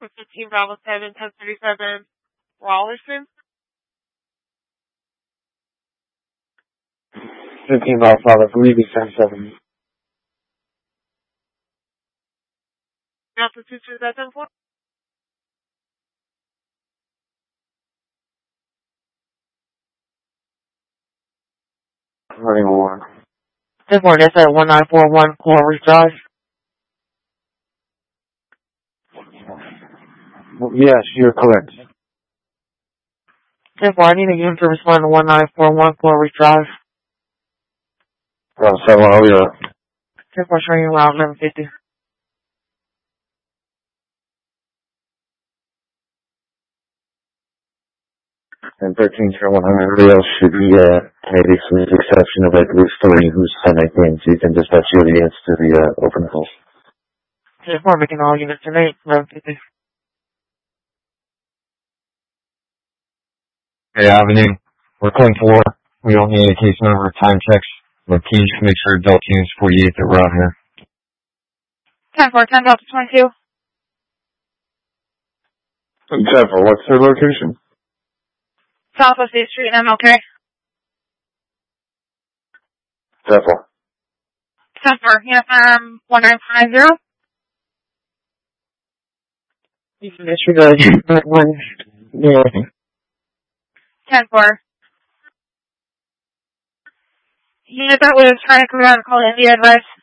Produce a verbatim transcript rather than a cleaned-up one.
fifteen Bravo seven, ten thirty-seven, Wallerson. fifteen Bravo five, I believe he's ten seven. Delta two two seven four. Running one. ten four, that's at one nine four one Clovis Drive. Yes, you're correct. ten four, I need a unit to respond to one nine four one Clovis Drive. Bravo seven, I'll be up. ten four, showing you around eleven fifty. And thirteen zero one hundred, everybody else should be, uh, maybe with the exception of at least three who's ten eighteen, so you can dispatch your units to the, uh, open calls. ten four, making all units tonight, eleven fifty. Hey, Avenue. We're calling for, we don't need a case number, time checks. But can you just make sure Delta Units forty-eight that we're out here? ten four, ten Delta twenty-two. ten four, what's their location? South of State Street and M L K. ten four. ten four, uniform one nine five zero. You can disregard that one. Yeah. ten four. Unit that was trying to come around and call India advice.